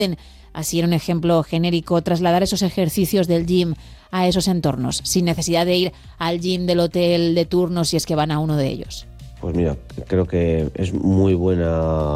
Así, en un ejemplo genérico, trasladar esos ejercicios del gym a esos entornos, sin necesidad de ir al gym del hotel de turno si es que van a uno de ellos. Pues mira, creo que es muy buena